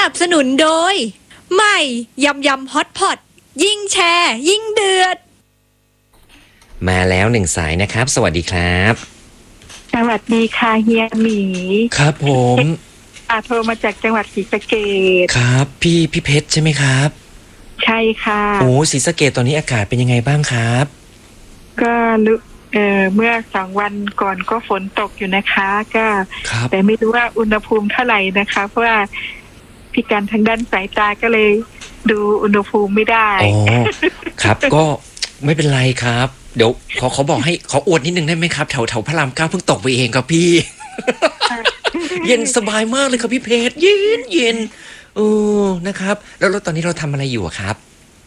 นับสนุนโดยใหม่ยำยำฮอตพอตยิ่งแชร์ยิ่งเดือดมาแล้วหนึ่งสายนะครับสวัสดีครับสวัสดีค่ะเฮียหมีครับผมโทรมาจากจังหวัดศรีสะเกษครับพี่เพชรใช่ไหมครับใช่ค่ะโอ้ศรีสะเกษตอนนี้อากาศเป็นยังไงบ้างครับก็เมื่อ2 วันก่อนก็ฝนตกอยู่นะคะก็แต่ไม่รู้ว่าอุณหภูมิเท่าไหร่นะคะเพราะว่าพิการทางด้านสายตาก็เลยดูอุณหภูมิไม่ได้อ๋อครับก็ไม่เป็นไรครับเดี๋ยวเขาบอกให้ขออวดนิดนึงได้ไหมครับแถวพระราม 9เพิ่งตกไปเองครับพี่ เย็นสบายมากเลยครับพี่เพชรเย็นนะครับแล้วตอนนี้เราทำอะไรอยู่ครับ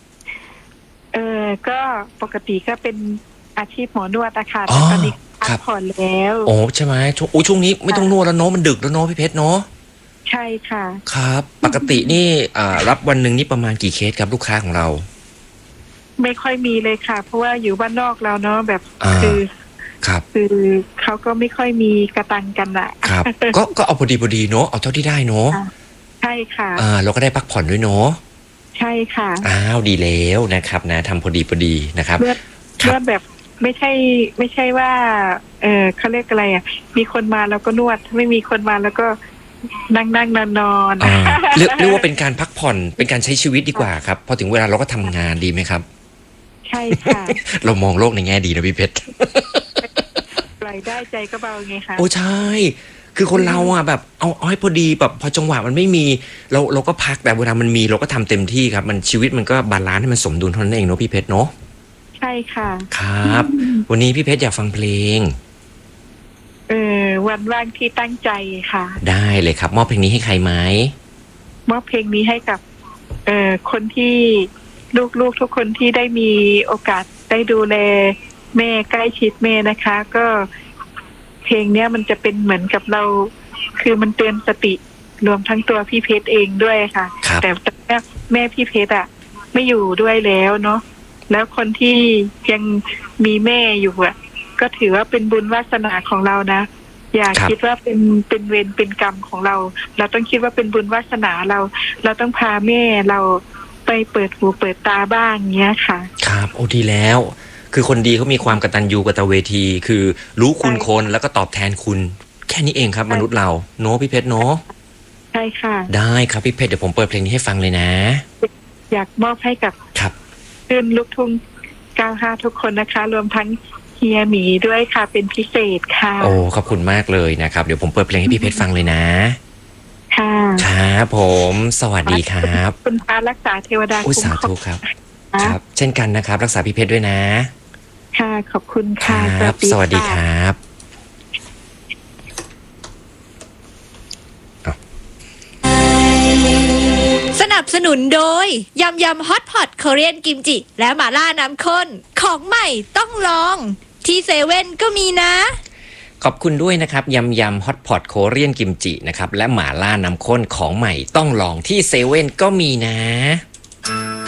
ก็ปกติก็เป็นอาชีพหมอนวดนะคะแต่ตอนนี้พักผ่อนแล้วโอ้ใช่ไหมช่วงนี้ไม่ต้องนวดแล้วเนาะมันดึกแล้วเนาะพี่เพชรเนาะใช่ค่ะครับปกตินี่รับวันหนึ่งนี่ประมาณกี่เคสครับลูกค้าของเราไม่ค่อยมีเลยค่ะเพราะว่าอยู่บ้านนอกแล้วเนาะแบบคือเขาก็ไม่ค่อยมีกระตังกันอะครับก็เอาพอดีเนาะเอาเท่าที่ได้เนาะใช่ค่ะเราก็ได้พักผ่อนด้วยเนาะใช่ค่ะดีแล้วนะครับนะทำพอดีนะครับเมื่อแบบไม่ใช่ว่าเขาเรียกอะไรอ่ะมีคนมาแล้วก็นวดไม่มีคนมาแล้วก็นั่งนอนเรียกว่าเป็นการพักผ่อนเป็นการใช้ชีวิตดีกว่าครับพอถึงเวลาเราก็ทำงานดีไหมครับใช่ค่ะเรามองโลกในแง่ดีนะพี่เพชรปล่อยได้ใจก็เบาไงคะโอ้ใช่คือคนเราอ่ะแบบเอาให้พอดีแบบพอจังหวะมันไม่มีเราก็พักแต่เวลามันมีเราก็ทำเต็มที่ครับมันชีวิตมันก็บาลานซ์ให้มันสมดุลเท่านั้นเองเนาะพี่เพชรเนาะใช่ค่ะครับวันนี้พี่เพชรอยากฟังเพลงวันว่างที่ตั้งใจค่ะได้เลยครับมอบเพลงนี้ให้ใครไหมมอบเพลงนี้ให้กับคนที่ลูกทุกคนที่ได้มีโอกาสได้ดูแลแม่ใกล้ชิดแม่นะคะก็เพลงเนี้ยมันจะเป็นเหมือนกับเราคือมันเตือนสติรวมทั้งตัวพี่เพชรเองด้วยค่ะแต่แม่พี่เพชรอะไม่อยู่ด้วยแล้วเนาะแล้วคนที่ยังมีแม่อยู่อ่ะก็ถือว่าเป็นบุญวาสนาของเรานะอย่าคิดว่าเป็นเวรเป็นกรรมของเราต้องคิดว่าเป็นบุญวาสนาเราต้องพาแม่เราไปเปิดหูเปิดตาบ้างเงี้ยค่ะครับโอ้ดีแล้วคือคนดีเขามีความกตัญญูกตเวทีคือรู้คุณคนแล้วก็ตอบแทนคุณแค่นี้เองครับมนุษย์เราโน้พี่เพชรเนาะใช่ค่ะได้ครับพี่เพชรเดี๋ยวผมเปิดเพลงนี้ให้ฟังเลยนะอยากมอบให้กับครับขึ้นลูกทุ่ง95ทุกคนนะคะรวมทั้งเฮียหมีด้วยค่ะเป็นพิเศษค่ะโอ้ขอบคุณมากเลยนะครับเดี๋ยวผมเปิดเพลงให้พี่เพชรฟังเลยนะค่ะครับผมสวัสดีครับคุณพระรักษาเทวดาคุ้มครองสาธุครับครับเช่นกันนะครับรักษาพี่เพชรด้วยนะค่ะขอบคุณค่ะครับสวัสดีครับสนับสนุนโดยยำยำฮอตพอตเกาหลีกิมจิและหม่าล่าน้ำข้นของใหม่ต้องลองที่เซเว่นก็มีนะขอบคุณด้วยนะครับยำฮอตพอตโคเรียนกิมจินะครับและหม่าล่าน้ำข้นของใหม่ต้องลองที่เซเว่นก็มีนะ